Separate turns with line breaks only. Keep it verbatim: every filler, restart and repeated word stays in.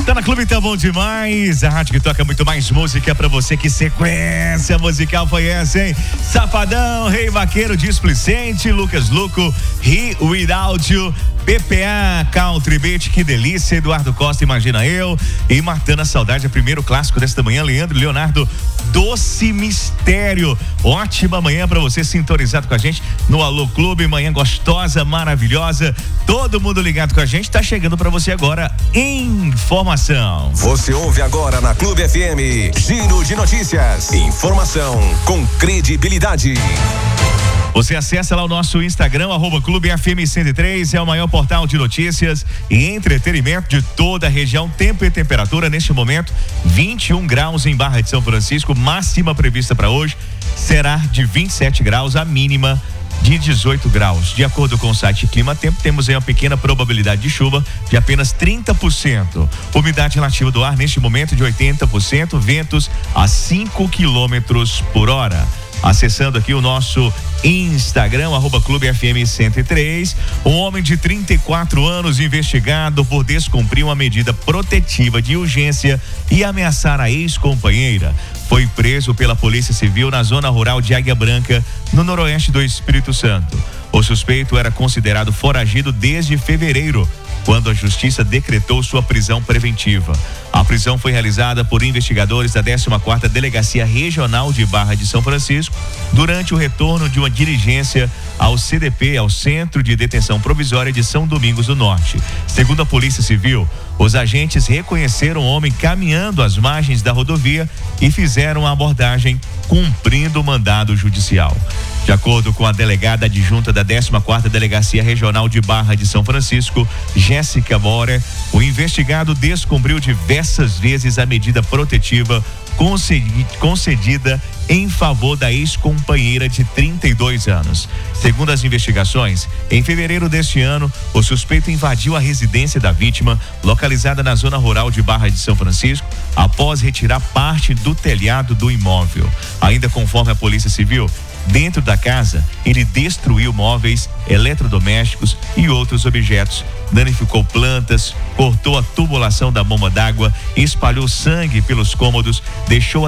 Tá na Clube, tá bom demais. A rádio que toca muito mais música pra você. Que sequência musical foi essa, hein? Safadão, Rei Vaqueiro, Displicente, Lucas Luco, He Without You, P P A, Country Beat, que delícia. Eduardo Costa, Imagina Eu. E Matando a Saudade, o primeiro clássico desta manhã. Leandro e Leonardo, Doce Mistério. Ótima manhã pra você, sintonizado com a gente no Alô Clube. Manhã gostosa, maravilhosa. Todo mundo ligado com a gente. Tá chegando pra você agora informação.
Você ouve agora na Clube F M, Giro de Notícias. Informação com credibilidade.
Você acessa lá o nosso Instagram, arroba Clube F M cento e três, é o maior portal de notícias e entretenimento de toda a região. Tempo e temperatura neste momento, vinte e um graus em Barra de São Francisco, máxima prevista para hoje será de vinte e sete graus, a mínima de dezoito graus. De acordo com o site Clima Tempo, temos aí uma pequena probabilidade de chuva de apenas trinta por cento. Umidade relativa do ar neste momento de oitenta por cento, ventos a cinco quilômetros por hora. Acessando aqui o nosso Instagram, arroba Clube F M cento e três, um homem de trinta e quatro anos investigado por descumprir uma medida protetiva de urgência e ameaçar a ex-companheira foi preso pela Polícia Civil na zona rural de Águia Branca, no noroeste do Espírito Santo. O suspeito era considerado foragido desde fevereiro, quando a justiça decretou sua prisão preventiva. A prisão foi realizada por investigadores da décima quarta Delegacia Regional de Barra de São Francisco durante o retorno de uma diligência ao C D P, ao Centro de Detenção Provisória de São Domingos do Norte. Segundo a Polícia Civil, os agentes reconheceram o homem caminhando às margens da rodovia e fizeram a abordagem cumprindo o mandado judicial. De acordo com a delegada adjunta da décima quarta Delegacia Regional de Barra de São Francisco, Jéssica Morer, o investigado descumpriu diversas vezes a medida protetiva concedida em favor da ex-companheira de trinta e dois anos. Segundo as investigações, em fevereiro deste ano, o suspeito invadiu a residência da vítima, localizada na zona rural de Barra de São Francisco, após retirar parte do telhado do imóvel. Ainda conforme a Polícia Civil, dentro da casa, ele destruiu móveis, eletrodomésticos e outros objetos, danificou plantas, cortou a tubulação da bomba d'água, espalhou sangue pelos cômodos, deixou